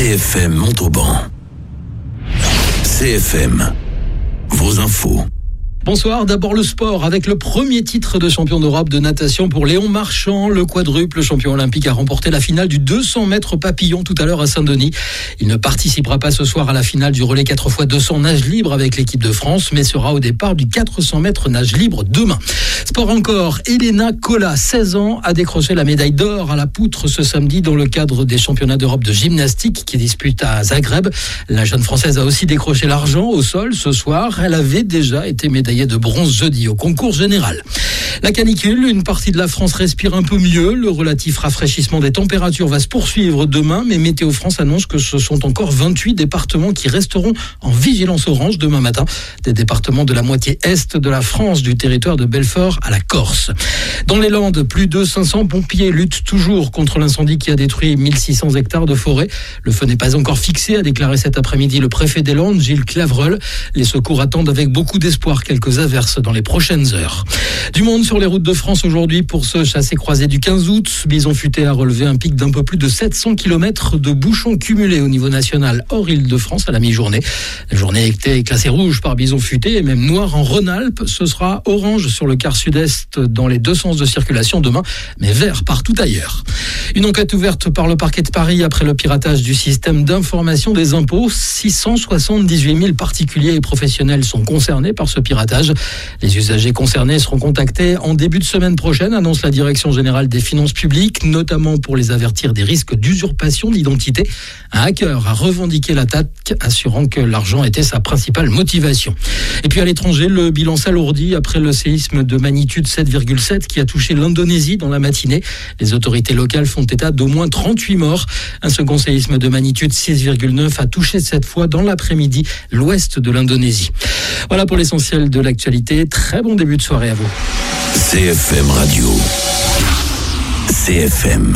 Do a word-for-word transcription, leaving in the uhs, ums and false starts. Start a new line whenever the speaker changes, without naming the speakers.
F M Montauban. C F M, vos infos.
Bonsoir, d'abord le sport avec le premier titre de champion d'Europe de natation pour Léon Marchand. Le quadruple champion olympique a remporté la finale du deux cents mètres papillon tout à l'heure à Saint-Denis. Il ne participera pas ce soir à la finale du relais quatre fois deux cents nage libre avec l'équipe de France, mais sera au départ du quatre cents mètres nage libre demain. Sport encore, Elena Cola, seize ans, a décroché la médaille d'or à la poutre ce samedi dans le cadre des championnats d'Europe de gymnastique qui disputent à Zagreb. La jeune Française a aussi décroché l'argent au sol ce soir. Elle avait déjà été médaillée de bronze jeudi au concours général. La canicule, une partie de la France respire un peu mieux. Le relatif rafraîchissement des températures va se poursuivre demain, mais Météo France annonce que ce sont encore vingt-huit départements qui resteront en vigilance orange demain matin. Des départements de la moitié est de la France, du territoire de Belfort à la Corse. Dans les Landes, plus de cinq cents pompiers luttent toujours contre l'incendie qui a détruit mille six cents hectares de forêt. Le feu n'est pas encore fixé, a déclaré cet après-midi le préfet des Landes, Gilles Clavreul. Les secours attendent avec beaucoup d'espoir quelques averses dans les prochaines heures. Du monde sur les routes de France aujourd'hui pour ce chassé-croisé du quinze août. Bison Futé a relevé un pic d'un peu plus de sept cents kilomètres de bouchons cumulés au niveau national hors Île-de-France à la mi-journée. La journée était classée rouge par Bison Futé et même noire en Rhône-Alpes. Ce sera orange sur le quart sud-est dans les deux sens de circulation demain, mais vert partout ailleurs. Une enquête ouverte par le parquet de Paris après le piratage du système d'information des impôts. six cent soixante-dix-huit mille particuliers et professionnels sont concernés par ce piratage. Les usagers concernés seront contactés en début de semaine prochaine, annonce la Direction générale des finances publiques, notamment pour les avertir des risques d'usurpation d'identité. Un hacker a revendiqué l'attaque, assurant que l'argent était sa principale motivation. Et puis à l'étranger, le bilan s'alourdit après le séisme de magnitude sept virgule sept qui a touché l'Indonésie dans la matinée. Les autorités locales font état d'au moins trente-huit morts. Un second séisme de magnitude six virgule neuf a touché cette fois dans l'après-midi l'ouest de l'Indonésie. Voilà pour l'essentiel de l'actualité. Très bon début de soirée à vous.
C F M Radio. C F M.